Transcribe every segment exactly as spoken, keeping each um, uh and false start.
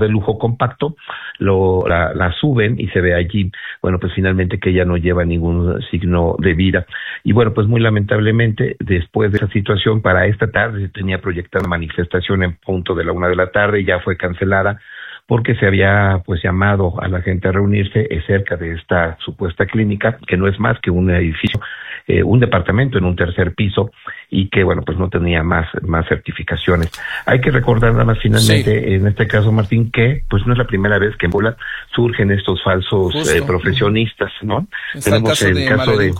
de lujo compacto, lo la, la suben y se ve allí, bueno, pues finalmente que ella no lleva ningún signo de vida. Y bueno, pues muy lamentablemente, después de esa situación, para esta tarde se tenía proyectada manifestación en punto de la una de la tarde y ya fue cancelada, porque se había pues llamado a la gente a reunirse cerca de esta supuesta clínica, que no es más que un edificio, eh, un departamento en un tercer piso, y que bueno, pues no tenía más, más certificaciones. Hay que recordar nada más finalmente, sí, en este caso, Martín, que pues no es la primera vez que en Puebla surgen estos falsos eh, profesionistas, ¿no? Tenemos el caso de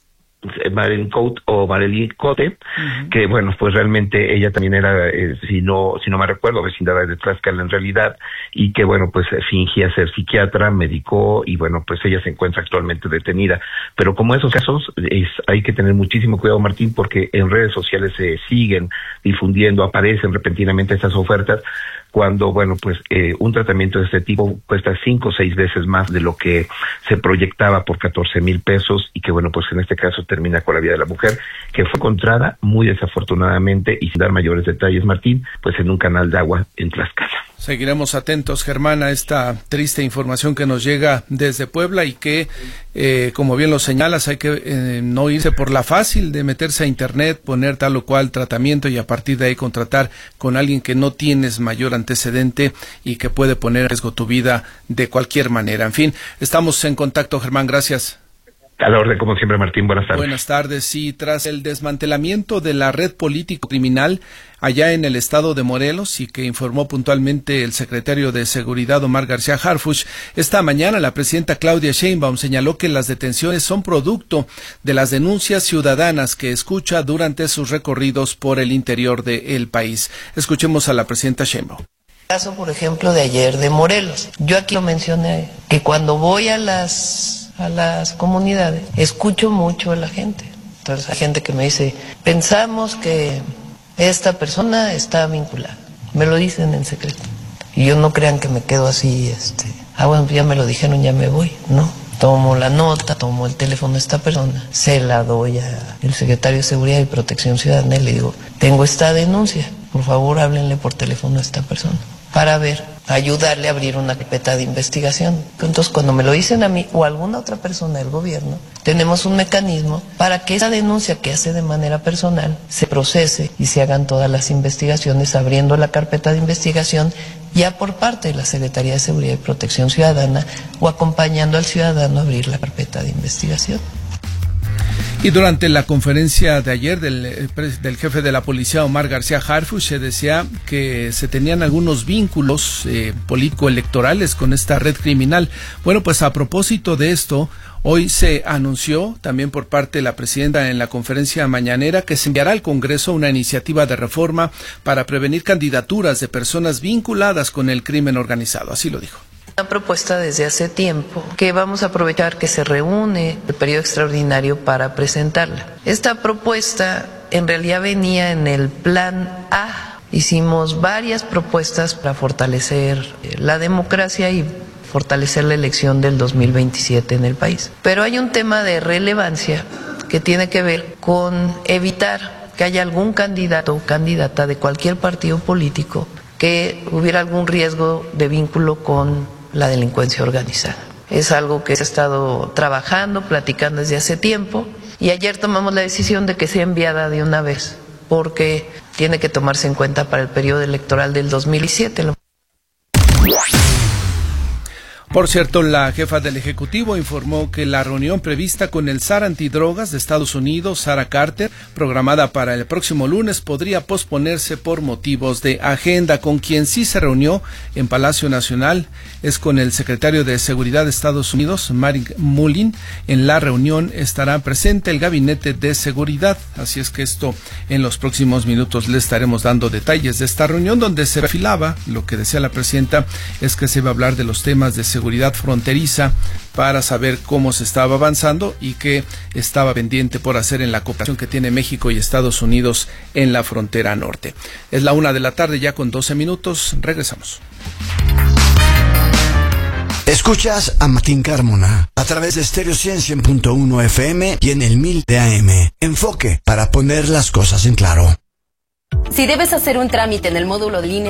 Marilyn Cote o Marilyn Cote, uh-huh, que bueno, pues realmente ella también era, eh, si no si no me recuerdo, vecindad de Tlaxcala en realidad, y que bueno, pues fingía ser psiquiatra, medicó, y bueno, pues ella se encuentra actualmente detenida. Pero como esos casos, es, hay que tener muchísimo cuidado, Martín, porque en redes sociales se siguen difundiendo, aparecen repentinamente estas ofertas, cuando, bueno, pues eh, un tratamiento de este tipo cuesta cinco o seis veces más de lo que se proyectaba por catorce mil pesos, y que, bueno, pues en este caso termina con la vida de la mujer, que fue encontrada muy desafortunadamente, y sin dar mayores detalles, Martín, pues en un canal de agua en Tlaxcala. Seguiremos atentos, Germán, a esta triste información que nos llega desde Puebla y que, eh, como bien lo señalas, hay que eh, no irse por la fácil de meterse a internet, poner tal o cual tratamiento y a partir de ahí contratar con alguien que no tienes mayor antecedente y que puede poner en riesgo tu vida de cualquier manera. En fin, estamos en contacto, Germán, gracias. A la orden, como siempre, Martín. Buenas tardes. Buenas tardes. Sí, tras el desmantelamiento de la red político-criminal allá en el estado de Morelos, y que informó puntualmente el secretario de Seguridad, Omar García Harfuch, esta mañana la presidenta Claudia Sheinbaum señaló que las detenciones son producto de las denuncias ciudadanas que escucha durante sus recorridos por el interior del país. Escuchemos a la presidenta Sheinbaum. Caso, por ejemplo, de ayer de Morelos. Yo aquí lo mencioné, que cuando voy a las a las comunidades, escucho mucho a la gente. Entonces hay gente que me dice, pensamos que esta persona está vinculada. Me lo dicen en secreto. Y yo no crean que me quedo así, este, ah, bueno, ya me lo dijeron, ya me voy. No. Tomo la nota, tomo el teléfono de esta persona, se la doy al secretario de Seguridad y Protección Ciudadana y le digo, tengo esta denuncia, por favor háblenle por teléfono a esta persona, para ver, ayudarle a abrir una carpeta de investigación. Entonces, cuando me lo dicen a mí o a alguna otra persona del gobierno, tenemos un mecanismo para que esa denuncia que hace de manera personal se procese y se hagan todas las investigaciones, abriendo la carpeta de investigación ya por parte de la Secretaría de Seguridad y Protección Ciudadana o acompañando al ciudadano a abrir la carpeta de investigación. Y durante la conferencia de ayer del, del jefe de la policía, Omar García Harfuch, se decía que se tenían algunos vínculos eh, político-electorales con esta red criminal. Bueno, pues a propósito de esto, hoy se anunció también por parte de la presidenta en la conferencia mañanera que se enviará al Congreso una iniciativa de reforma para prevenir candidaturas de personas vinculadas con el crimen organizado. Así lo dijo. Una propuesta desde hace tiempo que vamos a aprovechar que se reúne el periodo extraordinario para presentarla. Esta propuesta en realidad venía en el plan A. Hicimos varias propuestas para fortalecer la democracia y fortalecer la elección del dos mil veintisiete en el país. Pero hay un tema de relevancia que tiene que ver con evitar que haya algún candidato o candidata de cualquier partido político que hubiera algún riesgo de vínculo con la delincuencia organizada. Es algo que se ha estado trabajando, platicando desde hace tiempo, y ayer tomamos la decisión de que sea enviada de una vez, porque tiene que tomarse en cuenta para el periodo electoral del dos mil diecisiete. Por cierto, la jefa del Ejecutivo informó que la reunión prevista con el zar antidrogas de Estados Unidos, Sarah Carter, programada para el próximo lunes, podría posponerse por motivos de agenda. Con quien sí se reunió en Palacio Nacional es con el secretario de Seguridad de Estados Unidos, Mark Mullin. En la reunión estará presente el Gabinete de Seguridad. Así es que esto en los próximos minutos le estaremos dando detalles de esta reunión, donde se perfilaba, lo que decía la presidenta, es que se va a hablar de los temas de seguridad seguridad fronteriza para saber cómo se estaba avanzando y qué estaba pendiente por hacer en la cooperación que tiene México y Estados Unidos en la frontera norte. Es la una de la tarde ya con doce minutos. Regresamos. Escuchas a Martín Carmona a través de Stereo cien punto uno F M y en el mil de A M. Enfoque para poner las cosas en claro. Si debes hacer un trámite en el módulo de línea